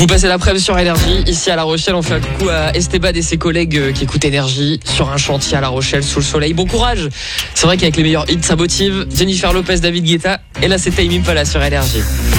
Vous passez l'après-midi sur Énergie. Ici à La Rochelle, on fait un coucou à Esteban et ses collègues qui écoutent Énergie sur un chantier à La Rochelle sous le soleil. Bon courage. C'est vrai qu'avec les meilleurs hits, ça motive. Jennifer Lopez, David Guetta. Et là, c'est Tame Impala sur Énergie.